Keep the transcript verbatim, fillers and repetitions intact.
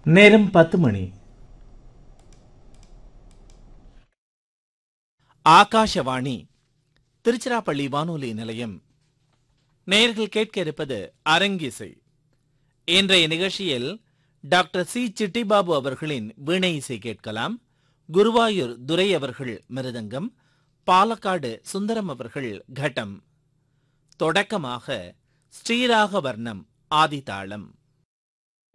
நேரம் பத்து மணி. ஆகாஷவாணி திருச்சிராப்பள்ளி வானொலி நிலையம். நேயர்கள் கேட்க இருப்பது அரங்கிசை. இன்றைய நிகழ்ச்சியில் டாக்டர் சி சிட்டிபாபு அவர்களின் வீணை இசை கேட்கலாம். குருவாயூர் துரை அவர்கள் மிருதங்கம், பாலக்காடு சுந்தரம் அவர்கள் கட்டம். தொடக்கமாக ஸ்ரீராகவர்ணம் ஆதிதாளம்.